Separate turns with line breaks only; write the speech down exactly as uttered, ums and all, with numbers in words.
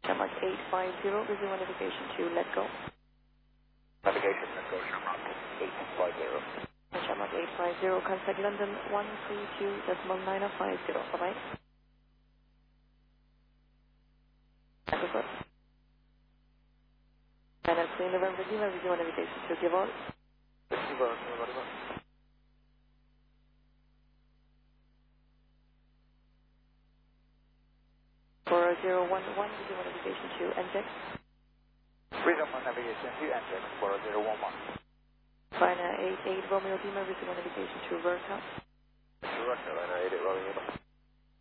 Shamrock eight five zero, resume navigation to let go.
Navigation, let go, Shamrock eight five zero.
Shamrock eight five zero, contact London one three two decimal nine five zero. Bye-bye. Episode. And that's in November, Lima, resume navigation to Givor.
Givor, Givor, Givor.
four zero one one, resume navigation to N J X.
Resume navigation to N J X, four zero one one.
China eight eight Romeo Lima, resume navigation to Verca.
To Russia, China eight eight Romeo Lima.